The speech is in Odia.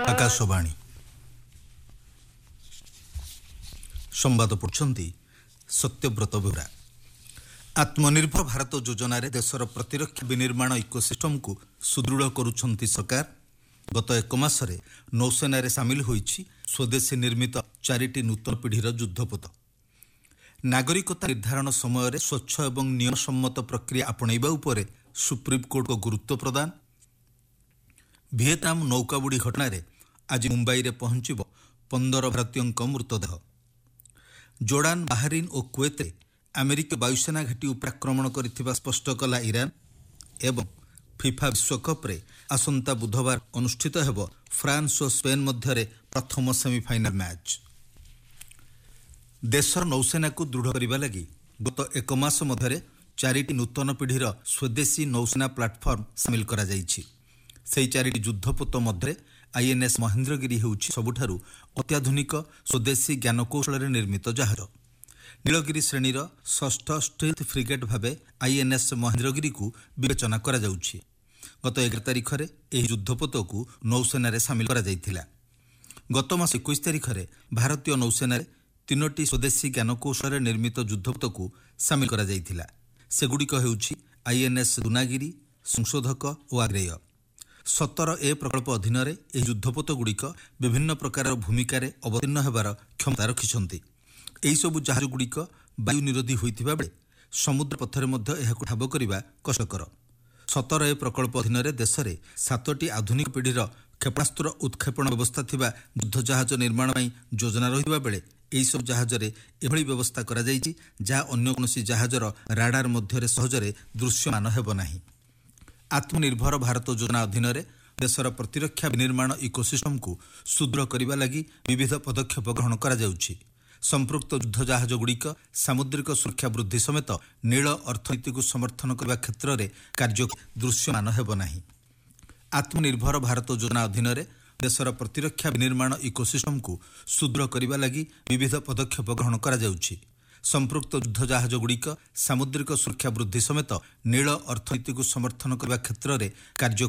आकाशवाणी संवाद पढ़ुछंती सत्यव्रत बेहरा। आत्मनिर्भर भारत योजन देशर प्रतिरक्षा विनिर्माण इकोसिस्टम को सुदृढ़ करुछंती सरकार। गत एक मासरे नौसेना सामिल होईछि स्वदेशी निर्मित 4टी नूतन पीढ़ीर युद्धपोत। नागरिकता निर्धारण समय स्वच्छ एवं नियमसम्मत प्रक्रिया आपणैबा उपरे सुप्रीमकोर्ट को गुरुत्व प्रदान। ଭିଏତନାମ ନୌକାବୁଡ଼ି ଘଟଣାରେ ଆଜି ମୁମ୍ବାଇରେ ପହଞ୍ଚିବ 15 ଭାରତୀୟଙ୍କ ମୃତଦେହ। ଜୋର୍ଡାନ, ବାହାରିନ୍ ଓ କୁଏତରେ ଆମେରିକୀୟ ବାୟୁସେନା ଘାଟି ଉପରେ ଆକ୍ରମଣ କରିଥିବା ସ୍ପଷ୍ଟ କଲା ଇରାନ। ଏବଂ ଫିଫା ବିଶ୍ୱକପ୍ରେ ଆସନ୍ତା ବୁଧବାର ଅନୁଷ୍ଠିତ ହେବ ଫ୍ରାନ୍ସ ଓ ସ୍ପେନ୍ ମଧ୍ୟରେ ପ୍ରଥମ ସେମିଫାଇନାଲ ମ୍ୟାଚ୍। ଦେଶର ନୌସେନାକୁ ଦୃଢ଼ କରିବା ଲାଗି ଗତ ଏକ ମାସ ମଧ୍ୟରେ 4ଟି ନୂତନ ପିଢ଼ିର ସ୍ୱଦେଶୀ ନୌସେନା ପ୍ଲାଟଫର୍ମ ସାମିଲ କରାଯାଇଛି। ସେହି 4ଟି ଯୁଦ୍ଧପୋତ ମଧ୍ୟରେ ଆଇଏନ୍ଏସ୍ ମହେନ୍ଦ୍ରଗିରି ହେଉଛି ସବୁଠାରୁ ଅତ୍ୟାଧୁନିକ ସ୍ୱଦେଶୀ ଜ୍ଞାନକୌଶଳରେ ନିର୍ମିତ ଜାହାଜ। ନୀଳଗିରି ଶ୍ରେଣୀର ଷଷ୍ଠ ଷ୍ଟିଲ୍ଥ ଫ୍ରିଗେଟ୍ ଭାବେ ଆଇଏନ୍ଏସ୍ ମହେନ୍ଦ୍ରଗିରିକୁ ବିବେଚନା କରାଯାଉଛି। ଗତ 11 ତାରିଖରେ ଏହି ଯୁଦ୍ଧପୋତକୁ ନୌସେନାରେ ସାମିଲ କରାଯାଇଥିଲା। ଗତ ମାସ 21 ତାରିଖରେ ଭାରତୀୟ ନୌସେନାରେ 3ଟି ସ୍ୱଦେଶୀ ଜ୍ଞାନକୌଶଳରେ ନିର୍ମିତ ଯୁଦ୍ଧପୋତକୁ ସାମିଲ କରାଯାଇଥିଲା। ସେଗୁଡ଼ିକ ହେଉଛି ଆଇଏନ୍ଏସ୍ ଦୁନାଗିରି, ସଂଶୋଧକ ଓ ଆଗ୍ରେୟ। 17A ପ୍ରକଳ୍ପ ଅଧୀନରେ ଏହି ଯୁଦ୍ଧପୋତଗୁଡ଼ିକ ବିଭିନ୍ନ ପ୍ରକାରର ଭୂମିକାରେ ଅବତୀର୍ଣ୍ଣ ହେବାର କ୍ଷମତା ରଖିଛନ୍ତି। ଏହିସବୁ ଜାହାଜଗୁଡ଼ିକ ବାୟୁ ନିରୋଧୀ ହୋଇଥିବା ବେଳେ ସମୁଦ୍ର ପଥରେ ମଧ୍ୟ ଏହାକୁ ଠାବ କରିବା କଷ୍ଟକର। 17A ପ୍ରକଳ୍ପ ଅଧୀନରେ ଦେଶରେ 7ଟି ଆଧୁନିକ ପିଢ଼ିର କ୍ଷେପଣାସ୍ତ୍ର ଉତ୍କ୍ଷେପଣ ବ୍ୟବସ୍ଥା ଥିବା ଯୁଦ୍ଧ ଜାହାଜ ନିର୍ମାଣ ପାଇଁ ଯୋଜନା ରହିଥିବା ବେଳେ ଏହିସବୁ ଜାହାଜରେ ଏଭଳି ବ୍ୟବସ୍ଥା କରାଯାଇଛି ଯାହା ଅନ୍ୟ କୌଣସି ଜାହାଜର ରାଡାର ମଧ୍ୟରେ ସହଜରେ ଦୃଶ୍ୟମାନ ହେବ ନାହିଁ। ଆତ୍ମନିର୍ଭର ଭାରତ ଯୋଜନା ଅଧୀନରେ ଦେଶର ପ୍ରତିରକ୍ଷା ବିନିର୍ମାଣ ଇକୋସିଷ୍ଟମକୁ ସୁଦୃଢ଼ କରିବା ଲାଗି ବିବିଧ ପଦକ୍ଷେପ ଗ୍ରହଣ କରାଯାଉଛି। ସମ୍ପୃକ୍ତ ଯୁଦ୍ଧ ଜାହାଜଗୁଡ଼ିକ ସାମୁଦ୍ରିକ ସୁରକ୍ଷା ବୃଦ୍ଧି ସମେତ ନୀଳ ଅର୍ଥନୀତିକୁ ସମର୍ଥନ କରିବା କ୍ଷେତ୍ରରେ କାର୍ଯ୍ୟ ଦୃଶ୍ୟମାନ ହେବ ନାହିଁ। ଆତ୍ମନିର୍ଭର ଭାରତ ଯୋଜନା ଅଧୀନରେ ଦେଶର ପ୍ରତିରକ୍ଷା ବିନିର୍ମାଣ ଇକୋସିଷ୍ଟମକୁ ସୁଦୃଢ଼ କରିବା ଲାଗି ବିବିଧ ପଦକ୍ଷେପ ଗ୍ରହଣ କରାଯାଉଛି। ସମ୍ପୃକ୍ତ ଯୁଦ୍ଧ ଜାହାଜଗୁଡ଼ିକ ସାମୁଦ୍ରିକ ସୁରକ୍ଷା ବୃଦ୍ଧି ସମେତ ନୀଳ ଅର୍ଥନୀତିକୁ ସମର୍ଥନ କରିବା କ୍ଷେତ୍ରରେ କାର୍ଯ୍ୟ